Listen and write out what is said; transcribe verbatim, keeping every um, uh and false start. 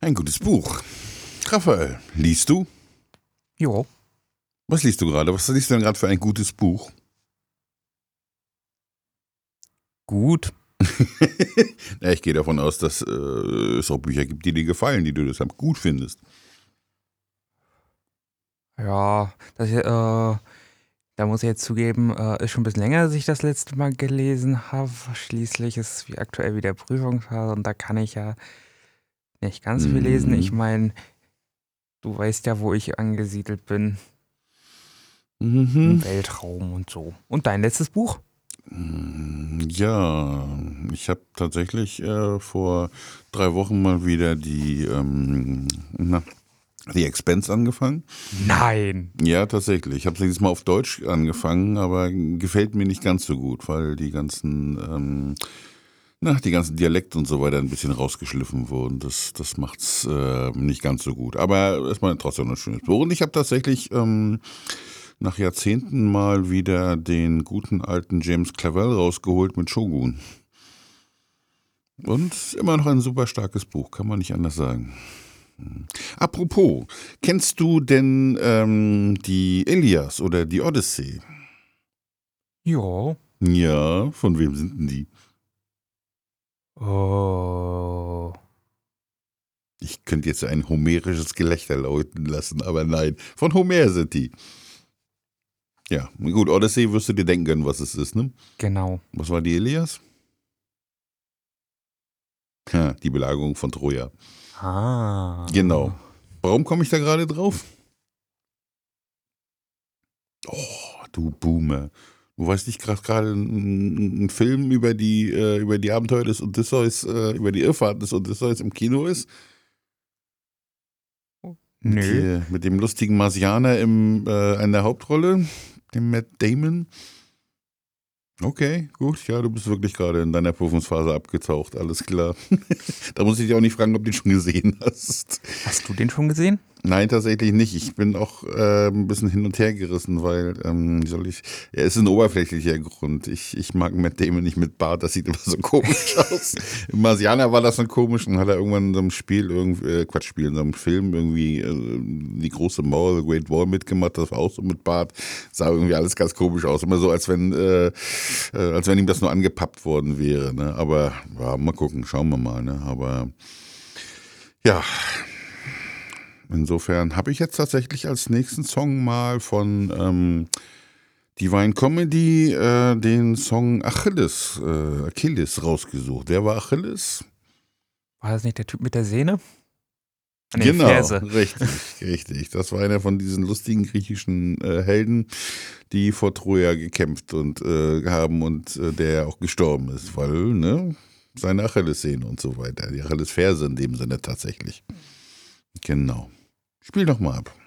Ein gutes Buch. Raphael, liest du? Jo. Was liest du gerade? Was liest du denn gerade für ein gutes Buch? Gut. Ja, ich gehe davon aus, dass äh, es auch Bücher gibt, die dir gefallen, die du deshalb gut findest. Ja, das, äh, da muss ich jetzt zugeben, äh, ist schon ein bisschen länger, dass ich das letzte Mal gelesen habe. Schließlich ist es wie aktuell wieder Prüfungsphase und da kann ich ja nicht ganz so viel lesen. Ich Mhm. meine, du weißt ja, wo ich angesiedelt bin. Mhm. Im Weltraum und so. Und dein letztes Buch? Ja, ich habe tatsächlich äh, vor drei Wochen mal wieder die ähm, na, The Expanse angefangen. Nein. Ja, tatsächlich. Ich habe es Mal auf Deutsch angefangen, aber gefällt mir nicht ganz so gut, weil die ganzen, ähm, na, die ganzen Dialekte und so weiter ein bisschen rausgeschliffen wurden. Das, das macht's äh, nicht ganz so gut. Aber erstmal trotzdem ein schönes Buch. Und ich habe tatsächlich ähm, nach Jahrzehnten mal wieder den guten alten James Clavell rausgeholt mit Shogun. Und immer noch ein super starkes Buch, kann man nicht anders sagen. Apropos, kennst du denn ähm, die Ilias oder die Odyssee? Jo. Ja, von wem sind denn die? Oh. Ich könnte jetzt ein homerisches Gelächter lauten lassen, aber nein, von Homer sind die. Ja, gut, Odyssee wirst du dir denken können, was es ist, ne? Genau. Was war die Ilias? Ha, die Belagerung von Troja. Ah. Genau. Warum komme ich da gerade drauf? Oh, du Boomer. Du weißt nicht gerade gerade ein, ein Film über die, äh, über die Abenteuer des Odysseus, äh, über die Irrfahrt des Odysseus im Kino ist? Mit, Nö. die, mit dem lustigen Marsianer im, äh, in der Hauptrolle, dem Matt Damon. Okay, gut, ja, du bist wirklich gerade in deiner Prüfungsphase abgetaucht, alles klar. Da muss ich dich auch nicht fragen, ob du den schon gesehen hast. Hast du den schon gesehen? Nein, tatsächlich nicht. Ich bin auch äh, ein bisschen hin und her gerissen, weil, ähm, wie soll ich, ja, es ist ein oberflächlicher Grund. Ich, ich mag Matt Damon nicht mit Bart, das sieht immer so komisch aus. Im Marsianer war das schon komisch und hat er irgendwann in so einem Spiel, irgendwie, äh, Quatsch, Spiel, in so einem Film irgendwie äh, die große Mauer, The Great Wall mitgemacht, das war auch so mit Bart. Sah irgendwie alles ganz komisch aus. Immer so, als wenn, äh, äh, als wenn ihm das nur angepappt worden wäre. Ne? Aber ja, mal gucken, schauen wir mal. Ne? Aber ja. Insofern habe ich jetzt tatsächlich als nächsten Song mal von ähm, Divine Comedy äh, den Song Achilles, äh, Achilles rausgesucht. Wer war Achilles? War das nicht der Typ mit der Sehne? Ah, nee, Genau, Ferse. richtig, richtig. Das war einer von diesen lustigen griechischen äh, Helden, die vor Troja gekämpft und äh, haben und äh, der auch gestorben ist, weil, ne, seine Achillessehne und so weiter. Die Achillesferse in dem Sinne tatsächlich. Genau. Spiel doch mal ab.